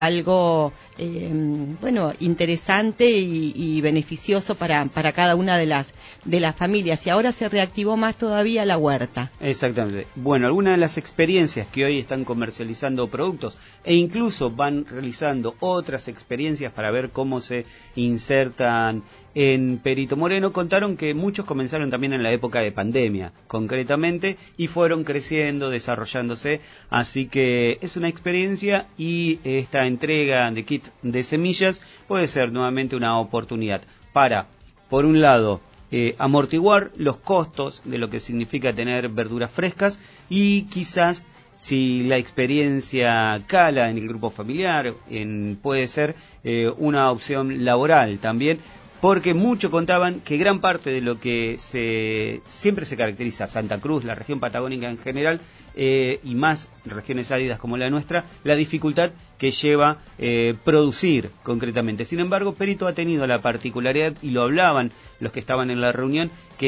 algo bueno, interesante y beneficioso para cada una de las familias, y ahora se reactivó más todavía la huerta. Exactamente. Bueno, algunas de las experiencias que hoy están comercializando productos e incluso van realizando otras experiencias para ver cómo se insertan en Perito Moreno, contaron que muchos comenzaron también en la época de pandemia, concretamente, y fueron creciendo, desarrollándose, así que es una experiencia, y esta entrega de kit de semillas puede ser nuevamente una oportunidad para, por un lado, amortiguar los costos de lo que significa tener verduras frescas, y quizás si la experiencia cala en el grupo familiar, puede ser una opción laboral también, porque muchos contaban que gran parte de lo que siempre se caracteriza Santa Cruz, la región patagónica en general, y más regiones áridas como la nuestra, la dificultad que lleva producir concretamente. Sin embargo, Perito ha tenido la particularidad, y lo hablaban los que estaban en la reunión,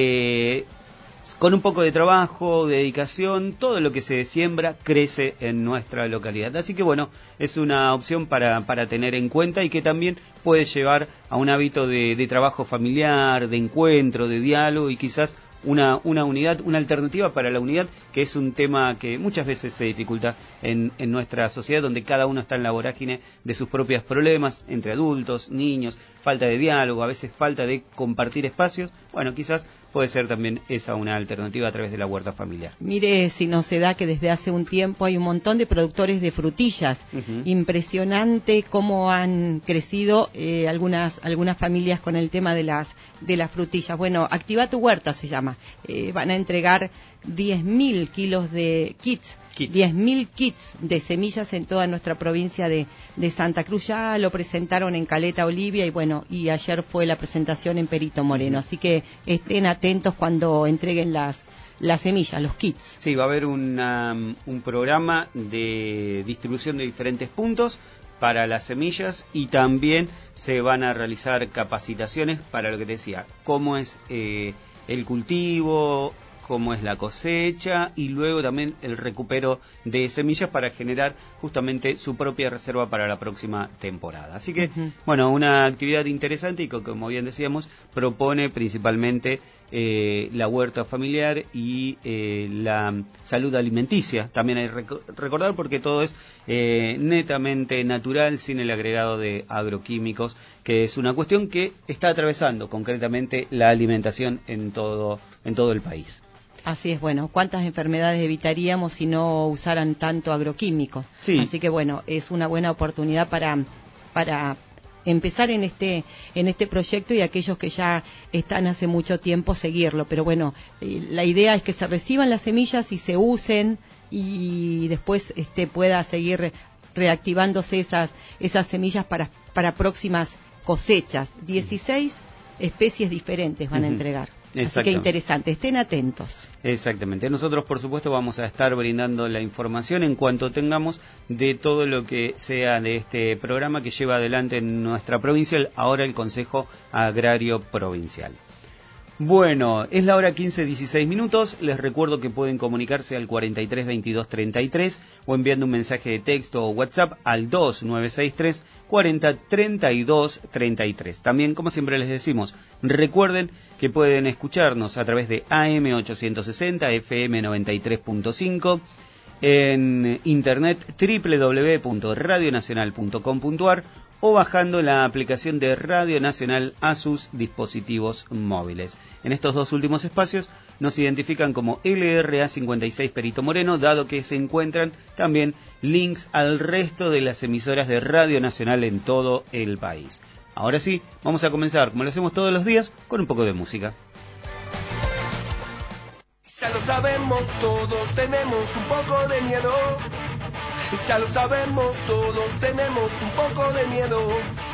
que con un poco de trabajo, de dedicación, todo lo que se siembra crece en nuestra localidad. Así que bueno, es una opción para tener en cuenta, y que también puede llevar a un hábito de trabajo familiar, de encuentro, de diálogo, y quizás una unidad, una alternativa para la unidad, que es un tema que muchas veces se dificulta en nuestra sociedad, donde cada uno está en la vorágine de sus propios problemas, entre adultos, niños, falta de diálogo, a veces falta de compartir espacios. Bueno, quizás puede ser también esa una alternativa a través de la huerta familiar. Mire, si no se da que desde hace un tiempo hay un montón de productores de frutillas. Impresionante cómo han crecido algunas familias con el tema de las frutillas. Bueno, Activa tu Huerta se llama. Van a entregar 10.000 kilos de kits. 10.000 kits de semillas en toda nuestra provincia de Santa Cruz. Ya lo presentaron en Caleta Olivia, y bueno, y ayer fue la presentación en Perito Moreno. Así que estén atentos cuando entreguen las semillas, los kits. Sí, va a haber un programa de distribución de diferentes puntos para las semillas, y también se van a realizar capacitaciones para lo que te decía, cómo es el cultivo, cómo es la cosecha, y luego también el recupero de semillas para generar justamente su propia reserva para la próxima temporada. Así que, bueno, una actividad interesante, y como bien decíamos, propone principalmente la huerta familiar y la salud alimenticia. También hay que recordar, porque todo es netamente natural, sin el agregado de agroquímicos, que es una cuestión que está atravesando concretamente la alimentación en todo el país. Así es, bueno, ¿cuántas enfermedades evitaríamos si no usaran tanto agroquímico? Sí. Así que bueno, es una buena oportunidad para empezar en este proyecto, y aquellos que ya están hace mucho tiempo seguirlo. Pero bueno, la idea es que se reciban las semillas y se usen, y después pueda seguir reactivándose esas semillas para próximas cosechas. 16 especies diferentes van a entregar. Así que interesante, estén atentos. Exactamente. Nosotros, por supuesto, vamos a estar brindando la información en cuanto tengamos de todo lo que sea de este programa que lleva adelante en nuestra provincia, ahora el Consejo Agrario Provincial. Bueno, es la hora 15:16. Les recuerdo que pueden comunicarse al 43 22 33 o enviando un mensaje de texto o WhatsApp al 2963 40 32 33. También, como siempre les decimos, recuerden que pueden escucharnos a través de AM 860, FM 93.5, en internet www.radionacional.com.ar, o bajando la aplicación de Radio Nacional a sus dispositivos móviles. En estos dos últimos espacios nos identifican como LRA 56 Perito Moreno, dado que se encuentran también links al resto de las emisoras de Radio Nacional en todo el país. Ahora sí, vamos a comenzar, como lo hacemos todos los días, con un poco de música. Ya lo sabemos, todos tenemos un poco de miedo. Ya lo sabemos, todos tenemos un poco de miedo.